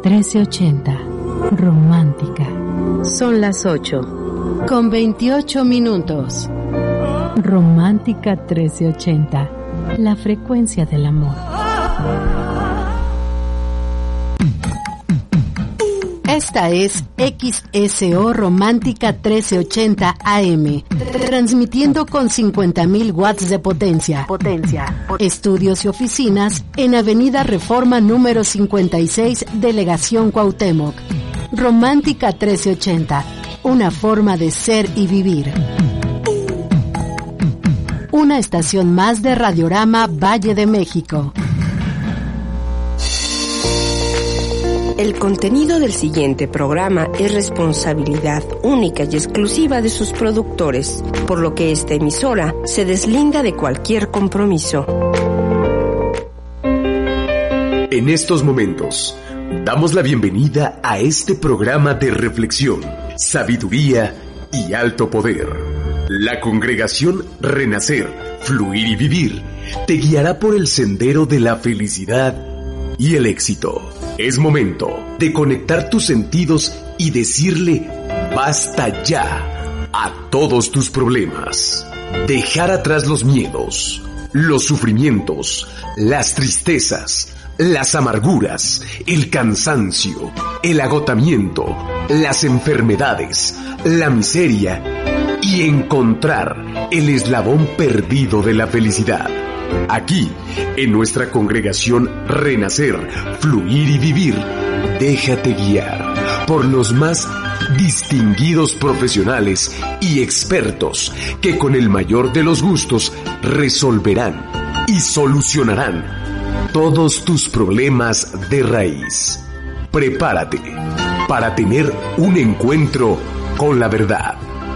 1380. Romántica. Son las 8:28. Romántica 1380. La frecuencia del amor. Esta es XSO Romántica 1380 AM, transmitiendo con 50.000 watts de potencia. Estudios y oficinas en Avenida Reforma número 56, Delegación Cuauhtémoc. Romántica 1380, una forma de ser y vivir. Una estación más de Radiorama Valle de México. El contenido del siguiente programa es responsabilidad única y exclusiva de sus productores, por lo que esta emisora se deslinda de cualquier compromiso. En estos momentos, damos la bienvenida a este programa de reflexión, sabiduría y alto poder. La congregación Renacer, Fluir y Vivir te guiará por el sendero de la felicidad y el éxito. Es momento de conectar tus sentidos y decirle basta ya a todos tus problemas. Dejar atrás los miedos, los sufrimientos, las tristezas, las amarguras, el cansancio, el agotamiento, las enfermedades, la miseria y encontrar el eslabón perdido de la felicidad. Aquí, en nuestra congregación Renacer, Fluir y Vivir, déjate guiar por los más distinguidos profesionales y expertos que con el mayor de los gustos resolverán y solucionarán todos tus problemas de raíz. Prepárate para tener un encuentro con la verdad.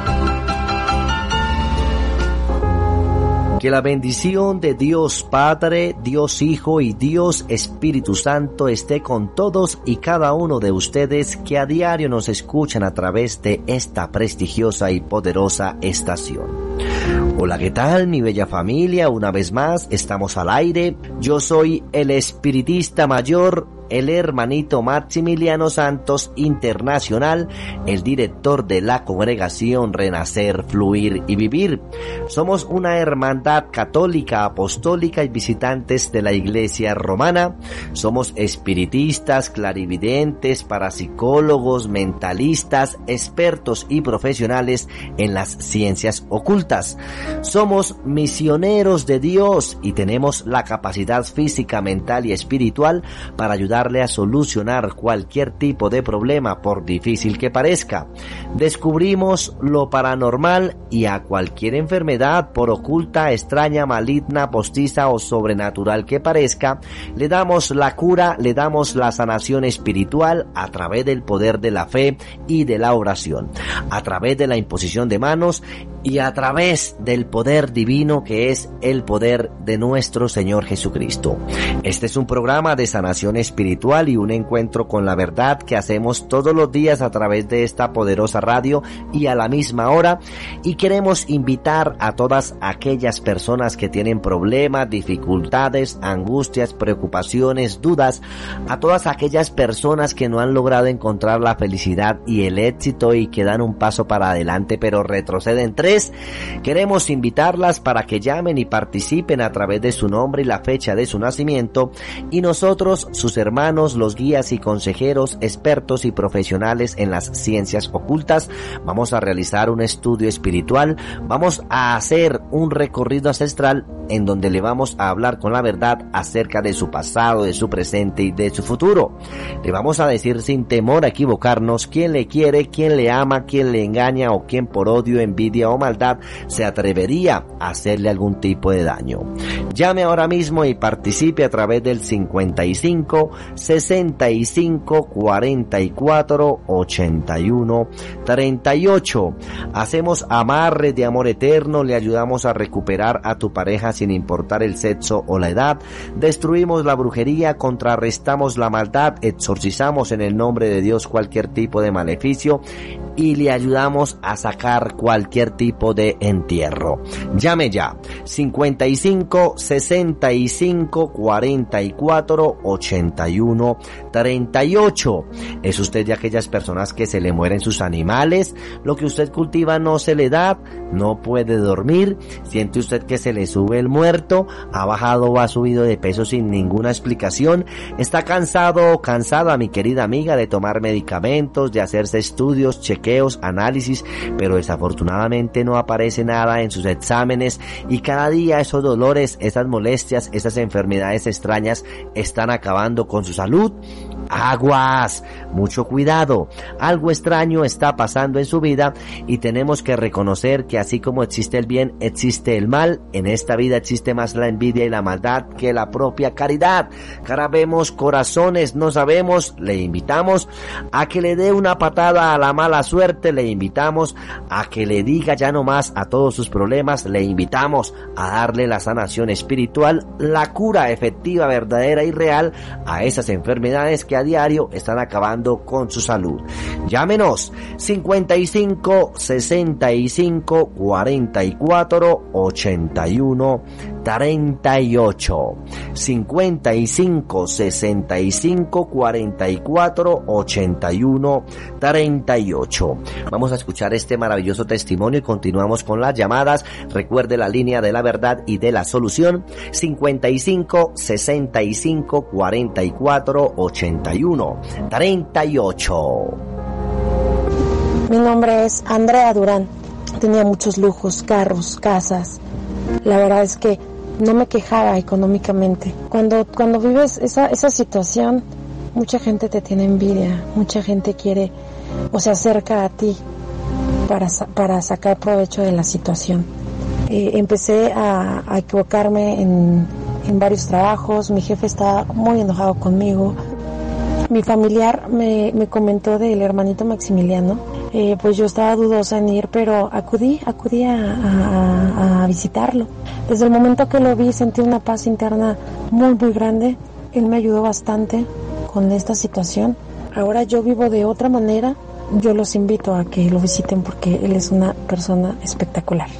Que la bendición de Dios Padre, Dios Hijo y Dios Espíritu Santo esté con todos y cada uno de ustedes que a diario nos escuchan a través de esta prestigiosa y poderosa estación. Hola, ¿qué tal, mi bella familia? Una vez más, estamos al aire. Yo soy el espiritista mayor, el hermanito Maximiliano Santos Internacional, el director de la congregación Renacer, Fluir y Vivir. Somos una hermandad católica, apostólica y visitantes de la Iglesia Romana. Somos espiritistas, clarividentes, parapsicólogos, mentalistas, expertos y profesionales en las ciencias ocultas. Somos misioneros de Dios y tenemos la capacidad física, mental y espiritual para ayudarle a solucionar cualquier tipo de problema, por difícil que parezca. Descubrimos lo paranormal y a cualquier enfermedad, por oculta, extraña, maligna, postiza o sobrenatural que parezca, le damos la cura, le damos la sanación espiritual a través del poder de la fe y de la oración, a través de la imposición de manos y a través del poder divino que es el poder de nuestro Señor Jesucristo. Este es un programa de sanación espiritual y un encuentro con la verdad que hacemos todos los días a través de esta poderosa radio y a la misma hora, y queremos invitar a todas aquellas personas que tienen problemas, dificultades, angustias, preocupaciones, dudas, a todas aquellas personas que no han logrado encontrar la felicidad y el éxito y que dan un paso para adelante pero retroceden tres. Queremos invitarlas para que llamen y participen a través de su nombre y la fecha de su nacimiento, y nosotros, sus hermanos, los guías y consejeros, expertos y profesionales en las ciencias ocultas, vamos a realizar un estudio espiritual, vamos a hacer un recorrido ancestral en donde le vamos a hablar con la verdad acerca de su pasado, de su presente y de su futuro. Le vamos a decir sin temor a equivocarnos quién le quiere, quién le ama, quién le engaña o quién por odio, envidia o maldad se atrevería a hacerle algún tipo de daño. Llame ahora mismo y participe a través del 55 65 44 81 38. Hacemos amarres de amor eterno, le ayudamos a recuperar a tu pareja sin importar el sexo o la edad, destruimos la brujería, contrarrestamos la maldad, exorcizamos en el nombre de Dios cualquier tipo de maleficio y le ayudamos a sacar cualquier tipo de entierro. Llame ya, 55 65 44 81 38. ¿Es usted de aquellas personas que se le mueren sus animales? ¿Lo que usted cultiva no se le da? ¿No puede dormir? ¿Siente usted que se le sube el muerto? ¿Ha bajado o ha subido de peso sin ninguna explicación? ¿Está cansado o cansada, mi querida amiga, de tomar medicamentos, de hacerse estudios, chequeos, análisis, pero desafortunadamente no aparece nada en sus exámenes y cada día esos dolores, esas molestias, esas enfermedades extrañas están acabando con su salud? Aguas, mucho cuidado, algo extraño está pasando en su vida y tenemos que reconocer que así como existe el bien, existe el mal. En esta vida existe más la envidia y la maldad que la propia caridad. Cara vemos, corazones no sabemos. Le invitamos a que le dé una patada a la mala suerte, le invitamos a que le diga ya no más a todos sus problemas, le invitamos a darle la sanación espiritual, la cura efectiva, verdadera y real a esas enfermedades que a diario están acabando con su salud. Llámenos 55 65 44 81 38, 55 65 44 81 38. Vamos a escuchar este maravilloso testimonio y continuamos con las llamadas. Recuerde la línea de la verdad y de la solución, 55 65 44 81 38. Mi nombre es Andrea Durán. Tenía muchos lujos, carros, casas. La verdad es que no me quejaba económicamente. Cuando vives esa situación, mucha gente te tiene envidia, mucha gente quiere o se acerca a ti para sacar provecho de la situación. Empecé a equivocarme en varios trabajos. Mi jefe estaba muy enojado conmigo. Mi familiar me comentó del hermanito Maximiliano. Pues yo estaba dudosa en ir, pero acudí a visitarlo. Desde el momento que lo vi sentí una paz interna muy muy grande. Él me ayudó bastante con esta situación. Ahora yo vivo de otra manera. Yo los invito a que lo visiten porque él es una persona espectacular.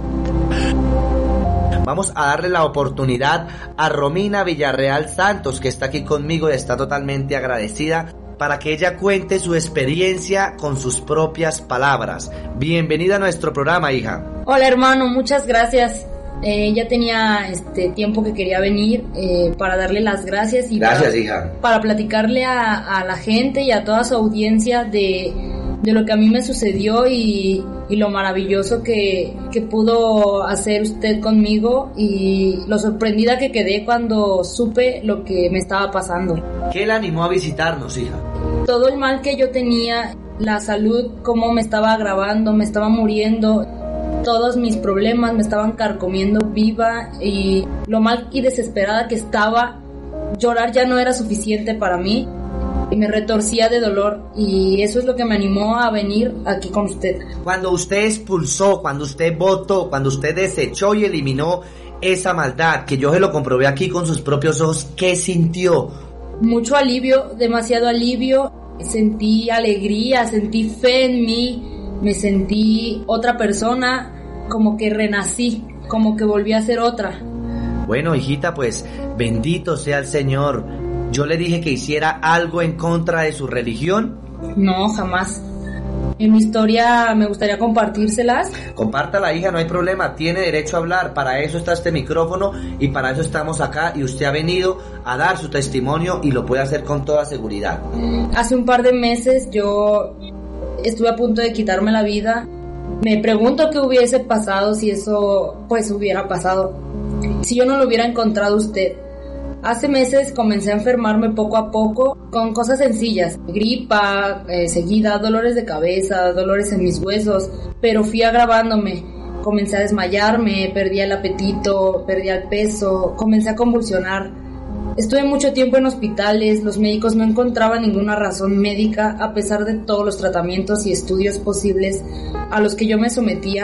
Vamos a darle la oportunidad a Romina Villarreal Santos, que está aquí conmigo y está totalmente agradecida, para que ella cuente su experiencia con sus propias palabras. Bienvenida a nuestro programa, hija. Hola, hermano, muchas gracias. Ya tenía tiempo que quería venir para darle las gracias y hija, para platicarle a la gente y a toda su audiencia de lo que a mí me sucedió y lo maravilloso que pudo hacer usted conmigo y lo sorprendida que quedé cuando supe lo que me estaba pasando. ¿Qué la animó a visitarnos, hija? Todo el mal que yo tenía, la salud, cómo me estaba agravando, me estaba muriendo, todos mis problemas me estaban carcomiendo viva y lo mal y desesperada que estaba, llorar ya no era suficiente para mí. Y me retorcía de dolor y eso es lo que me animó a venir aquí con usted. Cuando usted expulsó, cuando usted votó, cuando usted desechó y eliminó esa maldad, que yo se lo comprobé aquí con sus propios ojos, ¿qué sintió? Mucho alivio, demasiado alivio. Sentí alegría, sentí fe en mí, me sentí otra persona, como que renací, como que volví a ser otra. Bueno, hijita, pues bendito sea el Señor. Yo le dije que hiciera algo en contra de su religión. No, jamás. En mi historia me gustaría compartírselas. Compártala, hija, no hay problema. Tiene derecho a hablar. Para eso está este micrófono y para eso estamos acá. Y usted ha venido a dar su testimonio y lo puede hacer con toda seguridad. Hace un par de meses yo estuve a punto de quitarme la vida. Me pregunto qué hubiese pasado si eso pues hubiera pasado. Si yo no lo hubiera encontrado usted. Hace meses comencé a enfermarme poco a poco con cosas sencillas, gripa, seguida, dolores de cabeza, dolores en mis huesos, pero fui agravándome. Comencé a desmayarme, perdí el apetito, perdí el peso, comencé a convulsionar. Estuve mucho tiempo en hospitales, los médicos no encontraban ninguna razón médica a pesar de todos los tratamientos y estudios posibles a los que yo me sometía.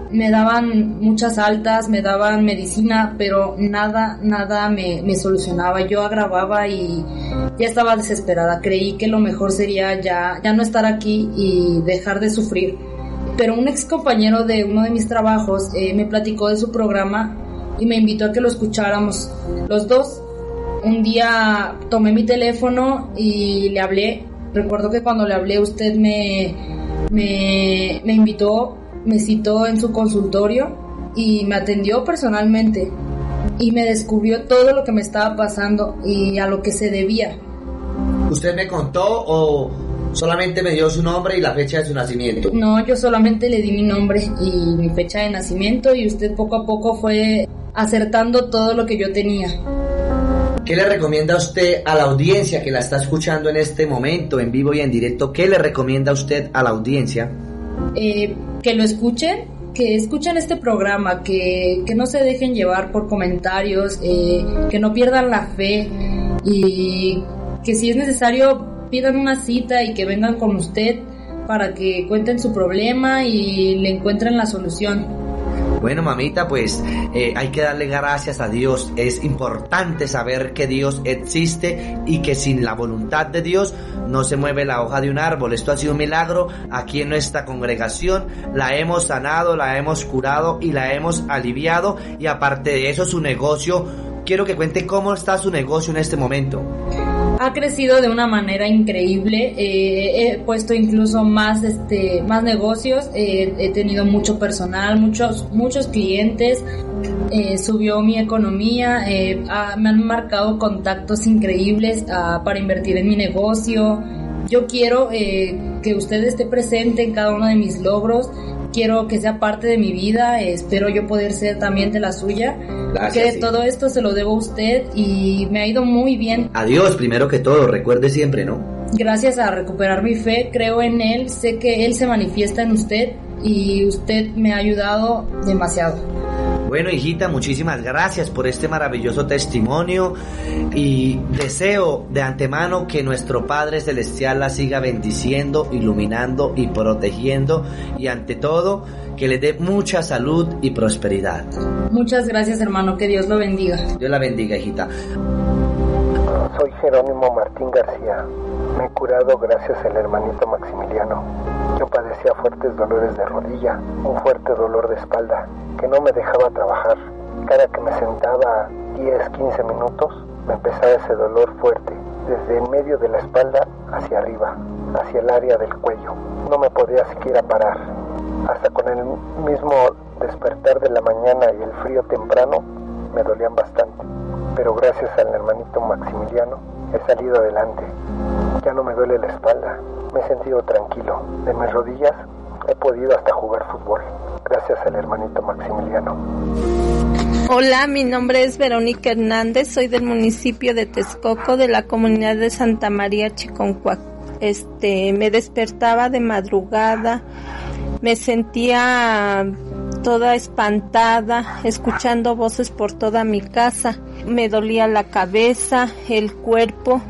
me daban muchas altas, me daban medicina, pero nada me solucionaba. Yo agravaba y ya estaba desesperada. Creí que lo mejor sería ya no estar aquí y dejar de sufrir. Pero un ex compañero de uno de mis trabajos me platicó de su programa y me invitó a que lo escucháramos los dos. Un día tomé mi teléfono y le hablé. Recuerdo que cuando le hablé usted me invitó, me citó en su consultorio y me atendió personalmente y me descubrió todo lo que me estaba pasando y a lo que se debía. ¿Usted me contó o solamente me dio su nombre y la fecha de su nacimiento? No, yo solamente le di mi nombre y mi fecha de nacimiento y usted poco a poco fue acertando todo lo que yo tenía. ¿Qué le recomienda usted a la audiencia que la está escuchando en este momento, en vivo y en directo? ¿Qué le recomienda usted a la audiencia? Que lo escuchen, que escuchen este programa, que no se dejen llevar por comentarios, que no pierdan la fe y que si es necesario pidan una cita y que vengan con usted para que cuenten su problema y le encuentren la solución. Bueno, mamita, pues hay que darle gracias a Dios. Es importante saber que Dios existe y que sin la voluntad de Dios no se mueve la hoja de un árbol. Esto ha sido un milagro aquí en nuestra congregación. La hemos sanado, la hemos curado y la hemos aliviado. Y aparte de eso, su negocio, quiero que cuente cómo está su negocio en este momento. Ha crecido de una manera increíble, he puesto incluso más negocios, he tenido mucho personal, muchos clientes, subió mi economía, me han marcado contactos increíbles para invertir en mi negocio. Yo quiero que usted esté presente en cada uno de mis logros. Quiero que sea parte de mi vida, espero yo poder ser también de la suya. Gracias, que todo esto se lo debo a usted y me ha ido muy bien. Adiós, primero que todo, recuerde siempre, ¿no? Gracias a recuperar mi fe, creo en él, sé que él se manifiesta en usted y usted me ha ayudado demasiado. Bueno, hijita, muchísimas gracias por este maravilloso testimonio y deseo de antemano que nuestro Padre Celestial la siga bendiciendo, iluminando y protegiendo y ante todo que le dé mucha salud y prosperidad. Muchas gracias, hermano, que Dios lo bendiga. Dios la bendiga, hijita. Soy Jerónimo Martín García. Me he curado gracias al hermanito Maximiliano. Yo padecía fuertes dolores de rodilla, un fuerte dolor de espalda que no me dejaba trabajar. Cada que me sentaba 10-15 minutos me empezaba ese dolor fuerte, desde en medio de la espalda hacia arriba, hacia el área del cuello. No me podía siquiera parar. Hasta con el mismo despertar de la mañana y el frío temprano me dolían bastante. Pero gracias al hermanito Maximiliano he salido adelante. Ya no me duele la espalda, me he sentido tranquilo. De mis rodillas he podido hasta jugar fútbol, gracias al hermanito Maximiliano. Hola, mi nombre es Verónica Hernández, soy del municipio de Texcoco, de la comunidad de Santa María Chiconcuac. Me despertaba de madrugada, me sentía toda espantada, escuchando voces por toda mi casa. Me dolía la cabeza, el cuerpo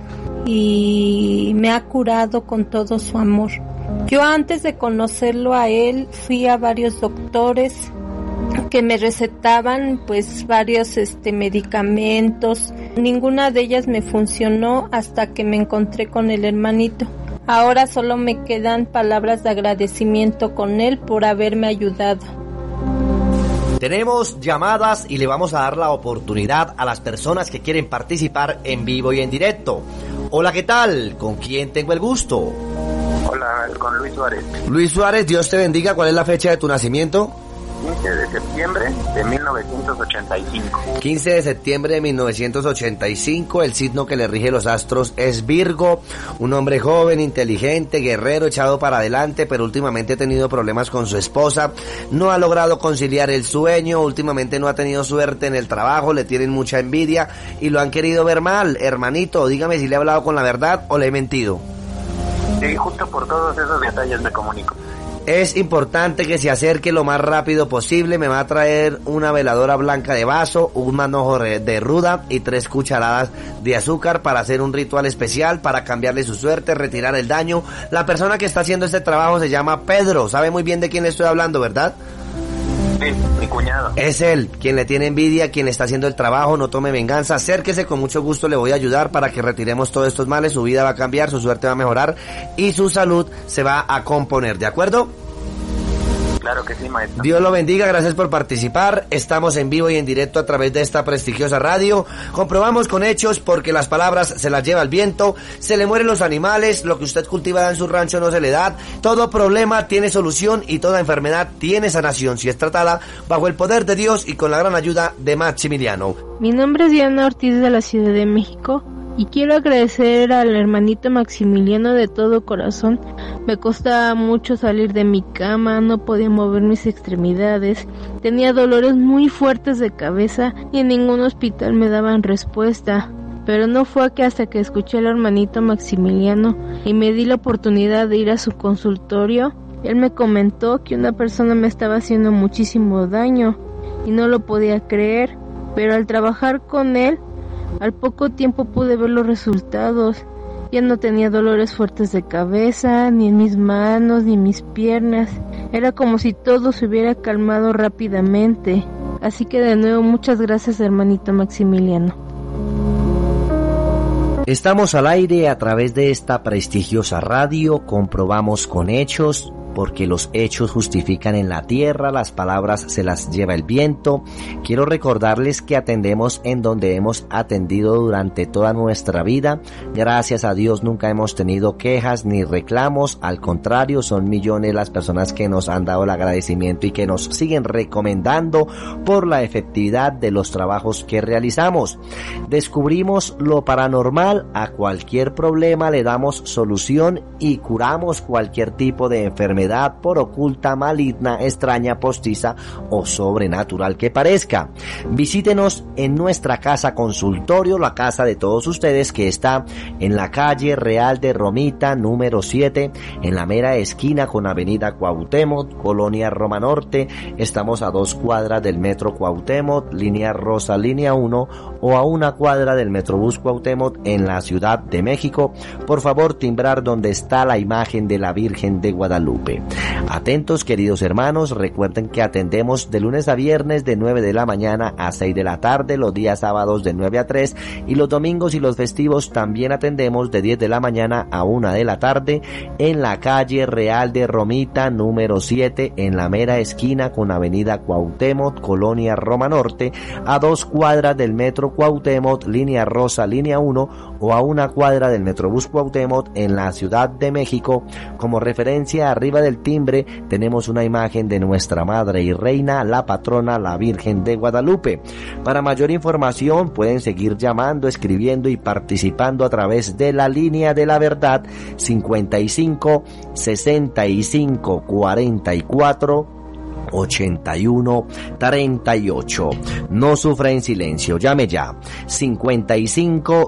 y me ha curado con todo su amor. Yo antes de conocerlo a él fui a varios doctores que me recetaban pues varios medicamentos. Ninguna de ellas me funcionó hasta que me encontré con el hermanito. Ahora solo me quedan palabras de agradecimiento con él por haberme ayudado. Tenemos llamadas y le vamos a dar la oportunidad a las personas que quieren participar en vivo y en directo. Hola, ¿qué tal? ¿Con quién tengo el gusto? Hola, con Luis Suárez. Luis Suárez, Dios te bendiga. ¿Cuál es la fecha de tu nacimiento? 15 de septiembre de 1985. 15 de septiembre de 1985, el signo que le rige los astros es Virgo, un hombre joven, inteligente, guerrero, echado para adelante, pero últimamente ha tenido problemas con su esposa, no ha logrado conciliar el sueño, últimamente no ha tenido suerte en el trabajo, le tienen mucha envidia y lo han querido ver mal. Hermanito, dígame si le he hablado con la verdad o le he mentido. Sí, justo por todos esos detalles me comunico. Es importante que se acerque lo más rápido posible. Me va a traer una veladora blanca de vaso, un manojo de ruda y 3 cucharadas de azúcar para hacer un ritual especial, para cambiarle su suerte, retirar el daño. La persona que está haciendo este trabajo se llama Pedro. Sabe muy bien de quién le estoy hablando, ¿verdad? Sí, mi cuñado. Es él quien le tiene envidia, quien le está haciendo el trabajo. No tome venganza, acérquese, con mucho gusto le voy a ayudar para que retiremos todos estos males. Su vida va a cambiar, su suerte va a mejorar y su salud se va a componer, ¿de acuerdo? Claro que sí, maestro. Dios lo bendiga, gracias por participar. Estamos en vivo y en directo a través de esta prestigiosa radio. Comprobamos con hechos, porque las palabras se las lleva el viento, se le mueren los animales, lo que usted cultiva en su rancho no se le da. Todo problema tiene solución y toda enfermedad tiene sanación si es tratada bajo el poder de Dios y con la gran ayuda de Maximiliano. Mi nombre es Diana Ortiz de la Ciudad de México. Y quiero agradecer al hermanito Maximiliano de todo corazón. Me costaba mucho salir de mi cama, no podía mover mis extremidades, tenía dolores muy fuertes de cabeza y en ningún hospital me daban respuesta. Pero no fue que hasta que escuché al hermanito Maximiliano y me di la oportunidad de ir a su consultorio, él me comentó que una persona me estaba haciendo muchísimo daño y no lo podía creer, pero al trabajar con él, al poco tiempo pude ver los resultados. Ya no tenía dolores fuertes de cabeza, ni en mis manos, ni en mis piernas. Era como si todo se hubiera calmado rápidamente. Así que de nuevo, muchas gracias, hermanito Maximiliano. Estamos al aire a través de esta prestigiosa radio. Comprobamos con hechos, porque los hechos justifican en la tierra, las palabras se las lleva el viento. Quiero recordarles que atendemos en donde hemos atendido durante toda nuestra vida. Gracias a Dios nunca hemos tenido quejas ni reclamos, al contrario, son millones las personas que nos han dado el agradecimiento y que nos siguen recomendando por la efectividad de los trabajos que realizamos. Descubrimos lo paranormal, a cualquier problema le damos solución y curamos cualquier tipo de enfermedad, por oculta, maligna, extraña, postiza o sobrenatural que parezca. Visítenos en nuestra casa consultorio, la casa de todos ustedes, que está en la calle Real de Romita, número 7, en la mera esquina con Avenida Cuauhtémoc, Colonia Roma Norte. Estamos a 2 cuadras del Metro Cuauhtémoc, Línea Rosa, Línea 1, o a 1 cuadra del Metrobús Cuauhtémoc en la Ciudad de México. Por favor, timbrar donde está la imagen de la Virgen de Guadalupe. Atentos, queridos hermanos, recuerden que atendemos de lunes a viernes de 9 de la mañana a 6 de la tarde, los días sábados de 9 a 3 y los domingos y los festivos también atendemos de 10 de la mañana a 1 de la tarde en la calle Real de Romita, número 7, en la mera esquina con Avenida Cuauhtémoc, Colonia Roma Norte, a 2 cuadras del Metro Cuauhtémoc, Línea Rosa, Línea 1, o a 1 cuadra del Metrobús Cuauhtémoc en la Ciudad de México. Como referencia, arriba del timbre tenemos una imagen de nuestra Madre y Reina, la patrona, la Virgen de Guadalupe. Para mayor información pueden seguir llamando, escribiendo y participando a través de la línea de la verdad 55 65 44 81 38. No sufra en silencio, llame ya. 55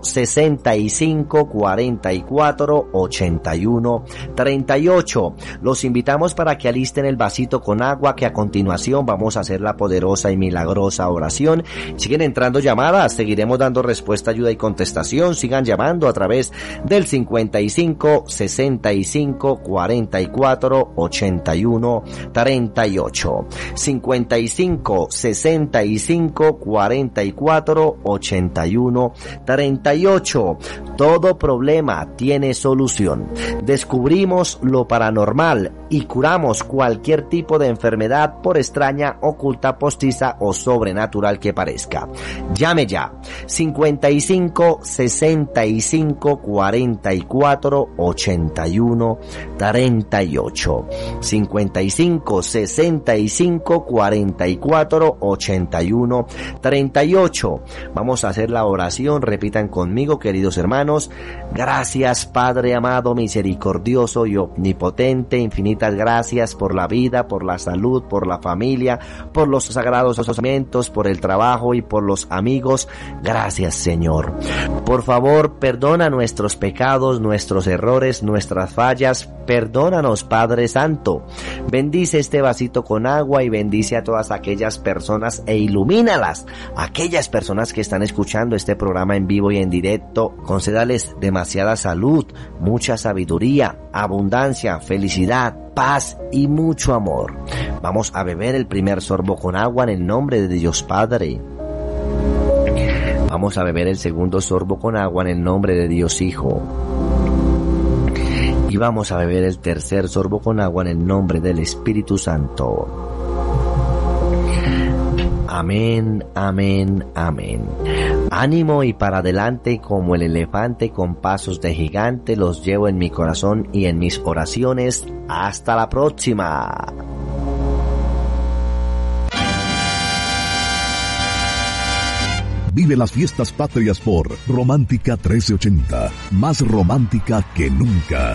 65 44 81 38. Los invitamos para que alisten el vasito con agua, que a continuación vamos a hacer la poderosa y milagrosa oración. Siguen entrando llamadas, seguiremos dando respuesta, ayuda y contestación. Sigan llamando a través del 55 65 44 81 38. 55 65 44 81 38. Todo problema tiene solución. Descubrimos lo paranormal y curamos cualquier tipo de enfermedad, por extraña, oculta, postiza o sobrenatural que parezca. Llame ya. 55 65 44 81 38. 55 65 44 81 38. Vamos a hacer la oración, repitan conmigo, queridos hermanos. Gracias, Padre amado, misericordioso y omnipotente, infinitas gracias por la vida, por la salud, por la familia, por los sagrados sacramentos, por el trabajo y por los amigos. Gracias, Señor. Por favor, perdona nuestros pecados, nuestros errores, nuestras fallas. Perdónanos, Padre Santo. Bendice este vasito con agua y bendice a todas aquellas personas e ilumínalas. Aquellas personas que están escuchando este programa en vivo y en directo, concédales demasiada salud, mucha sabiduría, abundancia, felicidad, paz y mucho amor. Vamos a beber el primer sorbo con agua en el nombre de Dios Padre. Vamos a beber el segundo sorbo con agua en el nombre de Dios Hijo. Y vamos a beber el tercer sorbo con agua en el nombre del Espíritu Santo. Amén, amén, amén. Ánimo y para adelante como el elefante con pasos de gigante, los llevo en mi corazón y en mis oraciones. Hasta la próxima. Vive las fiestas patrias por Romántica 1380, más romántica que nunca.